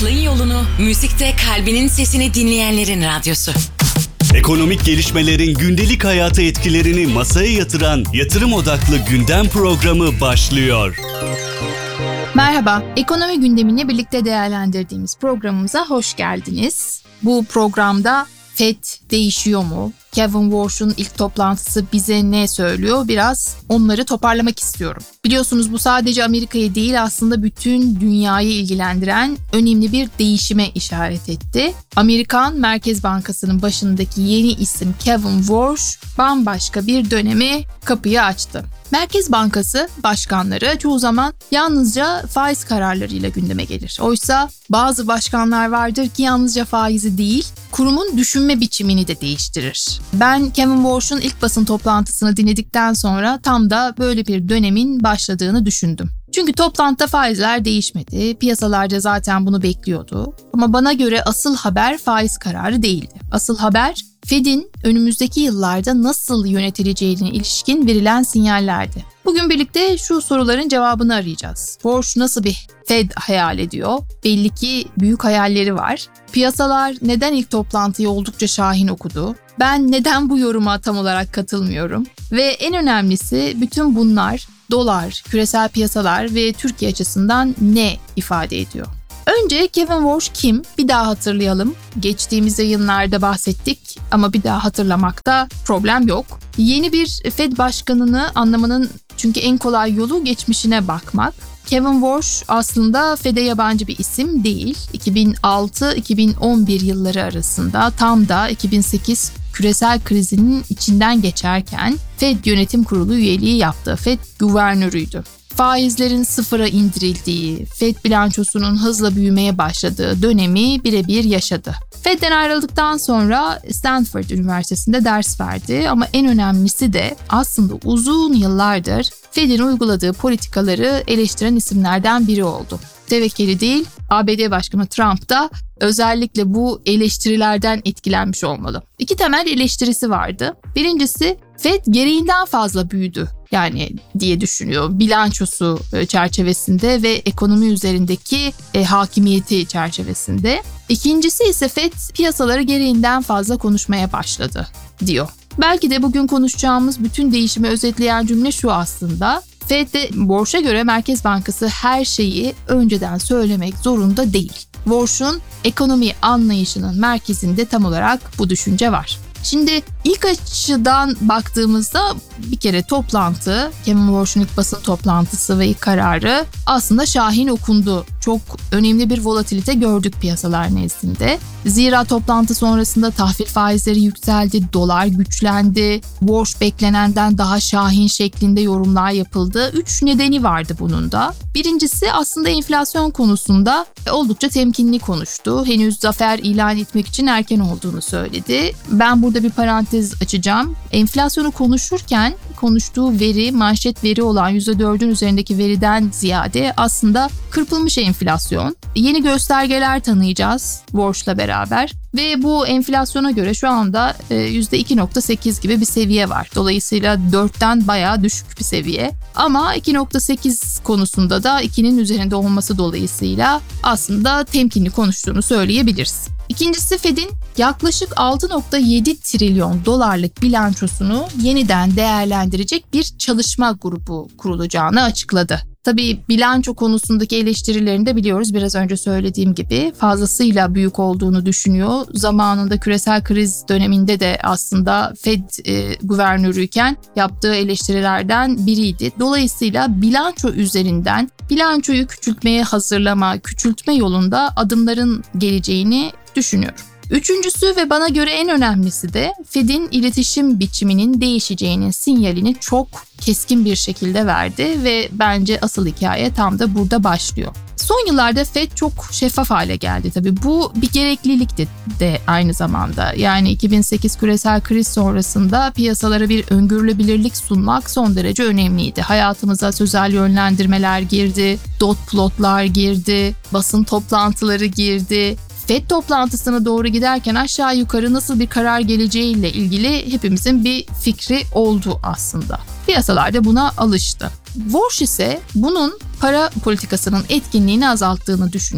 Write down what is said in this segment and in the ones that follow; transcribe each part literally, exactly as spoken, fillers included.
Aklın yolunu, müzikte kalbinin sesini dinleyenlerin radyosu. Ekonomik gelişmelerin gündelik hayata etkilerini masaya yatıran yatırım odaklı gündem programı başlıyor. Merhaba, ekonomi gündemini birlikte değerlendirdiğimiz programımıza hoş geldiniz. Bu programda F E D değişiyor mu? Kevin Warsh'un ilk toplantısı bize ne söylüyor? Biraz onları toparlamak istiyorum. Biliyorsunuz bu sadece Amerika'yı değil aslında bütün dünyayı ilgilendiren önemli bir değişime işaret etti. Amerikan Merkez Bankası'nın başındaki yeni isim Kevin Warsh bambaşka bir döneme kapıyı açtı. Merkez Bankası başkanları çoğu zaman yalnızca faiz kararlarıyla gündeme gelir. Oysa bazı başkanlar vardır ki yalnızca faizi değil, kurumun düşünme biçimini de değiştirir. Ben Kevin Warsh'un ilk basın toplantısını dinledikten sonra tam da böyle bir dönemin başladığını düşündüm. Çünkü toplantıda faizler değişmedi, piyasalarda zaten bunu bekliyordu. Ama bana göre asıl haber faiz kararı değildi. Asıl haber F E D'in önümüzdeki yıllarda nasıl yönetileceğine ilişkin verilen sinyallerdi. Bugün birlikte şu soruların cevabını arayacağız. Warsh nasıl bir F E D hayal ediyor? Belli ki büyük hayalleri var. Piyasalar neden ilk toplantıyı oldukça şahin okudu? Ben neden bu yoruma tam olarak katılmıyorum? Ve en önemlisi bütün bunlar dolar, küresel piyasalar ve Türkiye açısından ne ifade ediyor? Önce Kevin Warsh kim? Bir daha hatırlayalım. Geçtiğimiz yayınlarda bahsettik ama bir daha hatırlamakta problem yok. Yeni bir F E D başkanını anlamanın çünkü en kolay yolu geçmişine bakmak. Kevin Warsh aslında F E D'e yabancı bir isim değil. iki bin altı iki bin on bir yılları arasında tam da iki bin sekiz küresel krizinin içinden geçerken F E D Yönetim Kurulu üyeliği yaptı. F E D guvernörüydü. Faizlerin sıfıra indirildiği, F E D bilançosunun hızla büyümeye başladığı dönemi birebir yaşadı. F E D'den ayrıldıktan sonra Stanford Üniversitesi'nde ders verdi ama en önemlisi de aslında uzun yıllardır F E D'in uyguladığı politikaları eleştiren isimlerden biri oldu. Tevekkeli değil, A B D Başkanı Trump da özellikle bu eleştirilerden etkilenmiş olmalı. İki temel eleştirisi vardı. Birincisi F E D gereğinden fazla büyüdü. Yani diye düşünüyor bilançosu çerçevesinde ve ekonomi üzerindeki e, hakimiyeti çerçevesinde. İkincisi ise F E D piyasaları gereğinden fazla konuşmaya başladı diyor. Belki de bugün konuşacağımız bütün değişimi özetleyen cümle şu aslında. F E D'de Warsh'a göre Merkez Bankası her şeyi önceden söylemek zorunda değil. Warsh'un ekonomi anlayışının merkezinde tam olarak bu düşünce var. Şimdi ilk açıdan baktığımızda bir kere toplantı, Kevin Warsh'un ilk basın toplantısı ve ilk kararı aslında şahin okundu. Çok önemli bir volatilite gördük piyasalar nezdinde. Zira toplantı sonrasında tahvil faizleri yükseldi, dolar güçlendi, Warsh beklenenden daha şahin şeklinde yorumlar yapıldı. Üç nedeni vardı bunun da. Birincisi aslında enflasyon konusunda oldukça temkinli konuştu. Henüz zafer ilan etmek için erken olduğunu söyledi. Ben burada bir parantez açacağım. Enflasyonu konuşurken konuştuğu veri, manşet veri olan yüzde dördün üzerindeki veriden ziyade aslında kırpılmış enflasyon. Yeni göstergeler tanıyacağız Warsh'la beraber ve bu enflasyona göre şu anda yüzde iki virgül sekiz gibi bir seviye var. Dolayısıyla dörtten bayağı düşük bir seviye. Ama iki virgül sekiz konusunda da ikinin üzerinde olması dolayısıyla aslında temkinli konuştuğunu söyleyebiliriz. İkincisi F E D'in yaklaşık altı virgül yedi trilyon dolarlık bilançosunu yeniden değerlendirecek bir çalışma grubu kurulacağını açıkladı. Tabii bilanço konusundaki eleştirilerini de biliyoruz. Biraz önce söylediğim gibi fazlasıyla büyük olduğunu düşünüyor. Zamanında küresel kriz döneminde de aslında F E D e, guvernörüyken yaptığı eleştirilerden biriydi. Dolayısıyla bilanço üzerinden bilançoyu küçültmeye hazırlama, küçültme yolunda adımların geleceğini düşünüyorum. Üçüncüsü ve bana göre en önemlisi de F E D'in iletişim biçiminin değişeceğinin sinyalini çok keskin bir şekilde verdi ve bence asıl hikaye tam da burada başlıyor. Son yıllarda F E D çok şeffaf hale geldi tabii. Bu bir gereklilikti de aynı zamanda. Yani iki bin sekiz küresel kriz sonrasında piyasalara bir öngörülebilirlik sunmak son derece önemliydi. Hayatımıza sözel yönlendirmeler girdi, dot plotlar girdi, basın toplantıları girdi. F E D toplantısına doğru giderken aşağı yukarı nasıl bir karar geleceğiyle ilgili hepimizin bir fikri oldu aslında. Piyasalar da buna alıştı. Warsh ise bunun para politikasının etkinliğini azalttığını düşünüyor.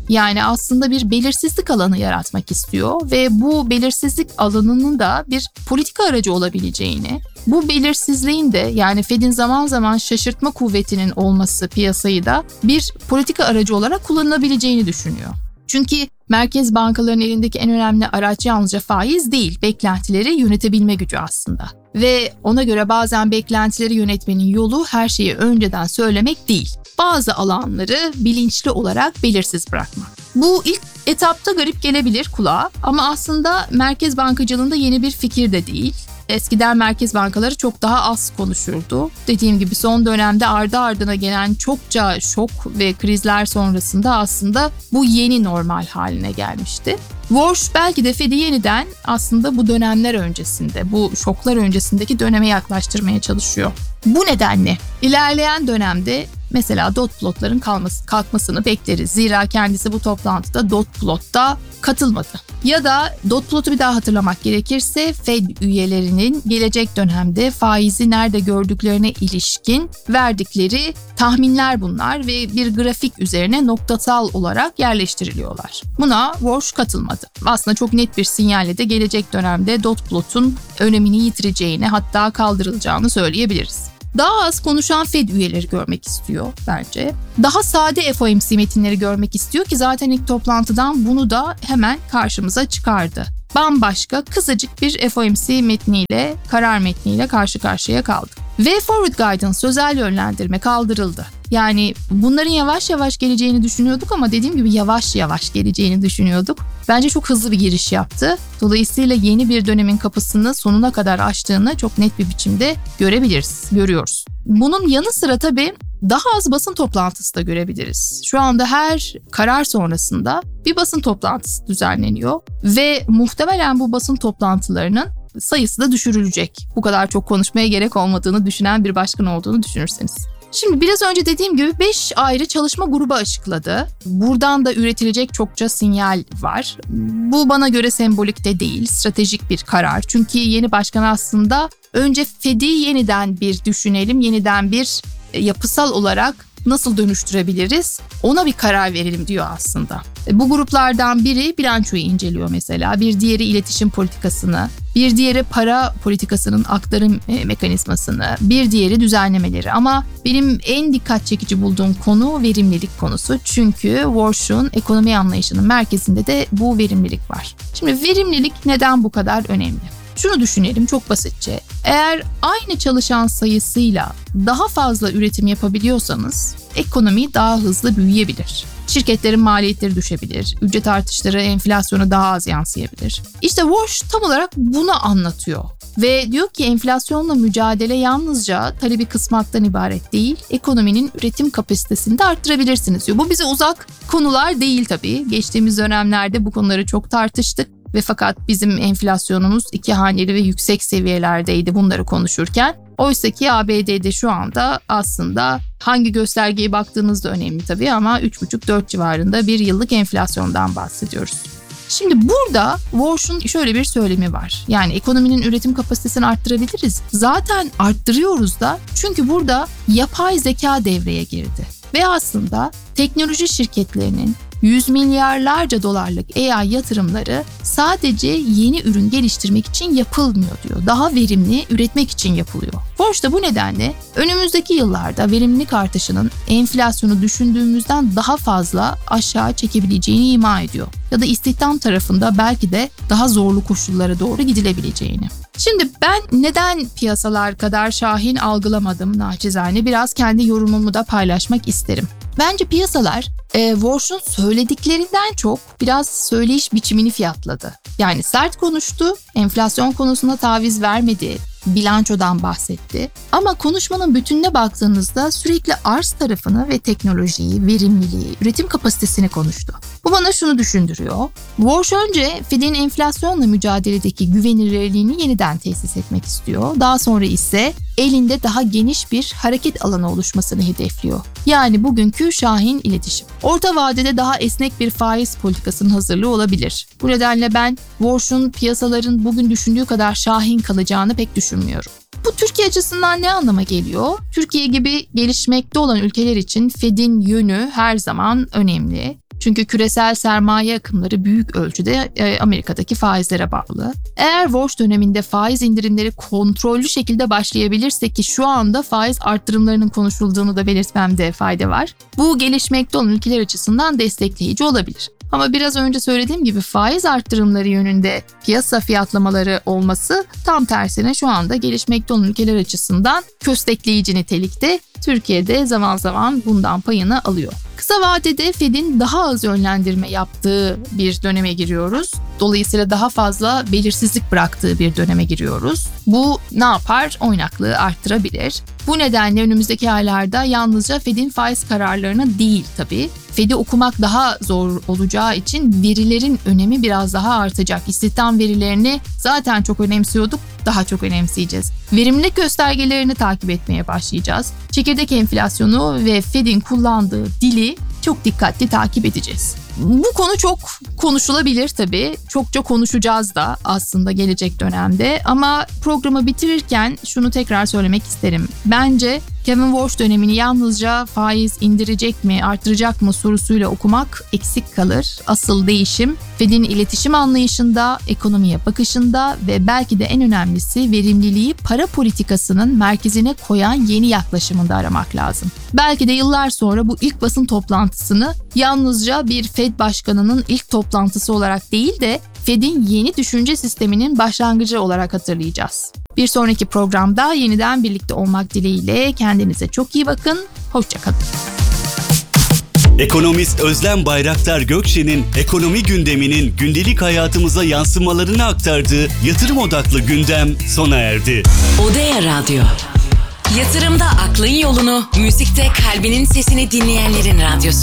Yani aslında bir belirsizlik alanı yaratmak istiyor ve bu belirsizlik alanının da bir politika aracı olabileceğini, bu belirsizliğin de yani Fed'in zaman zaman şaşırtma kuvvetinin olması piyasayı da bir politika aracı olarak kullanılabileceğini düşünüyor. Çünkü merkez bankalarının elindeki en önemli araç yalnızca faiz değil, beklentileri yönetebilme gücü aslında. Ve ona göre bazen beklentileri yönetmenin yolu her şeyi önceden söylemek değil. Bazı alanları bilinçli olarak belirsiz bırakmak. Bu ilk etapta garip gelebilir kulağa ama aslında merkez bankacılığında yeni bir fikir de değil. Eskiden merkez bankaları çok daha az konuşurdu. Dediğim gibi son dönemde ardı ardına gelen çokça şok ve krizler sonrasında aslında bu yeni normal haline gelmişti. Walsh belki de Fed'i yeniden aslında bu dönemler öncesinde, bu şoklar öncesindeki döneme yaklaştırmaya çalışıyor. Bu nedenle ilerleyen dönemde mesela dot plotların kalması, kalkmasını bekleriz. Zira kendisi bu toplantıda dot plotta katılmadı. Ya da dot plotu bir daha hatırlamak gerekirse Fed üyelerinin gelecek dönemde faizi nerede gördüklerine ilişkin verdikleri tahminler bunlar ve bir grafik üzerine noktasal olarak yerleştiriliyorlar. Buna Walsh katılmadı. Aslında çok net bir sinyalle de gelecek dönemde dot plotun önemini yitireceğini hatta kaldırılacağını söyleyebiliriz. Daha az konuşan Fed üyeleri görmek istiyor bence. Daha sade F O M C metinleri görmek istiyor ki zaten ilk toplantıdan bunu da hemen karşımıza çıkardı. Bambaşka kısacık bir F O M C metniyle, karar metniyle karşı karşıya kaldık. Ve Forward Guidance özel yönlendirme kaldırıldı. Yani bunların yavaş yavaş geleceğini düşünüyorduk ama dediğim gibi yavaş yavaş geleceğini düşünüyorduk. Bence çok hızlı bir giriş yaptı. Dolayısıyla yeni bir dönemin kapısını sonuna kadar açtığını çok net bir biçimde görebiliriz, görüyoruz. Bunun yanı sıra tabii daha az basın toplantısı da görebiliriz. Şu anda her karar sonrasında bir basın toplantısı düzenleniyor ve muhtemelen bu basın toplantılarının sayısı da düşürülecek. Bu kadar çok konuşmaya gerek olmadığını düşünen bir başkan olduğunu düşünürseniz. Şimdi biraz önce dediğim gibi beş ayrı çalışma grubu açıkladı. Buradan da üretilecek çokça sinyal var. Bu bana göre sembolik de değil, stratejik bir karar. Çünkü yeni başkan aslında önce Fed'i yeniden bir düşünelim, yeniden bir yapısal olarak nasıl dönüştürebiliriz ona bir karar verelim diyor aslında. Bu gruplardan biri bilançoyu inceliyor mesela, bir diğeri iletişim politikasını, bir diğeri para politikasının aktarım mekanizmasını, bir diğeri düzenlemeleri. Ama benim en dikkat çekici bulduğum konu verimlilik konusu. Çünkü Walsh'un ekonomi anlayışının merkezinde de bu verimlilik var. Şimdi verimlilik neden bu kadar önemli? Şunu düşünelim çok basitçe. Eğer aynı çalışan sayısıyla daha fazla üretim yapabiliyorsanız ekonomi daha hızlı büyüyebilir. Şirketlerin maliyetleri düşebilir, ücret artışları enflasyona daha az yansıyabilir. İşte Walsh tam olarak bunu anlatıyor. Ve diyor ki enflasyonla mücadele yalnızca talebi kısmaktan ibaret değil, ekonominin üretim kapasitesini de arttırabilirsiniz diyor. Bu bize uzak konular değil tabii. Geçtiğimiz dönemlerde bu konuları çok tartıştık. Ve fakat bizim enflasyonumuz iki haneli ve yüksek seviyelerdeydi bunları konuşurken. Oysa ki A B D'de şu anda aslında hangi göstergeye baktığınız da önemli tabii ama üç buçuk dört civarında bir yıllık enflasyondan bahsediyoruz. Şimdi burada Walsh'un şöyle bir söylemi var. Yani ekonominin üretim kapasitesini arttırabiliriz. Zaten arttırıyoruz da çünkü burada yapay zeka devreye girdi. Ve aslında teknoloji şirketlerinin yüz milyarlarca dolarlık A I yatırımları sadece yeni ürün geliştirmek için yapılmıyor diyor. Daha verimli üretmek için yapılıyor. Walsh da bu nedenle önümüzdeki yıllarda verimlilik artışının enflasyonu düşündüğümüzden daha fazla aşağı çekebileceğini ima ediyor. Ya da istihdam tarafında belki de daha zorlu koşullara doğru gidilebileceğini. Şimdi ben neden piyasalar kadar şahin algılamadım naçizane biraz kendi yorumumu da paylaşmak isterim. Bence piyasalar e, Walsh'un söylediklerinden çok biraz söyleyiş biçimini fiyatladı. Yani sert konuştu, enflasyon konusunda taviz vermedi, bilançodan bahsetti. Ama konuşmanın bütününe baktığınızda sürekli arz tarafını ve teknolojiyi, verimliliği, üretim kapasitesini konuştu. Bu bana şunu düşündürüyor. Walsh önce Fed'in enflasyonla mücadeledeki güvenilirliğini yeniden tesis etmek istiyor. Daha sonra ise elinde daha geniş bir hareket alanı oluşmasını hedefliyor. Yani bugünkü şahin iletişim. Orta vadede daha esnek bir faiz politikasının hazırlığı olabilir. Bu nedenle ben Walsh'un piyasaların bugün düşündüğü kadar şahin kalacağını pek düşünmüyorum. Bu Türkiye açısından ne anlama geliyor? Türkiye gibi gelişmekte olan ülkeler için Fed'in yönü her zaman önemli. Çünkü küresel sermaye akımları büyük ölçüde e, Amerika'daki faizlere bağlı. Eğer Walsh döneminde faiz indirimleri kontrollü şekilde başlayabilirse, ki şu anda faiz arttırımlarının konuşulduğunu da belirtmemde fayda var, bu gelişmekte olan ülkeler açısından destekleyici olabilir. Ama biraz önce söylediğim gibi faiz arttırımları yönünde piyasa fiyatlamaları olması tam tersine şu anda gelişmekte olan ülkeler açısından köstekleyici nitelikte. Türkiye'de zaman zaman bundan payını alıyor. Kısa vadede Fed'in daha az yönlendirme yaptığı bir döneme giriyoruz. Dolayısıyla daha fazla belirsizlik bıraktığı bir döneme giriyoruz. Bu ne yapar? Oynaklığı arttırabilir. Bu nedenle önümüzdeki aylarda yalnızca Fed'in faiz kararlarını değil tabii, Fed'i okumak daha zor olacağı için verilerin önemi biraz daha artacak. İstihdam verilerini zaten çok önemsiyorduk, daha çok önemseyeceğiz. Verimlilik göstergelerini takip etmeye başlayacağız. Çekirdek enflasyonu ve Fed'in kullandığı dili çok dikkatli takip edeceğiz. Bu konu çok konuşulabilir tabii. Çokça konuşacağız da aslında gelecek dönemde. Ama programı bitirirken şunu tekrar söylemek isterim. Bence Kevin Walsh dönemini yalnızca faiz indirecek mi, artıracak mı sorusuyla okumak eksik kalır. Asıl değişim Fed'in iletişim anlayışında, ekonomiye bakışında ve belki de en önemlisi verimliliği para politikasının merkezine koyan yeni yaklaşımında aramak lazım. Belki de yıllar sonra bu ilk basın toplantısını yalnızca bir Fed başkanının ilk toplantısı olarak değil de Fed'in yeni düşünce sisteminin başlangıcı olarak hatırlayacağız. Bir sonraki programda yeniden birlikte olmak dileğiyle kendinize çok iyi bakın, hoşça kalın. Ekonomist Özlem Bayraktar Gökçe'nin ekonomi gündeminin gündelik hayatımıza yansımalarını aktardığı yatırım odaklı gündem sona erdi. Odea Radyo. Yatırımda aklın yolunu, müzikte kalbinin sesini dinleyenlerin radyosu.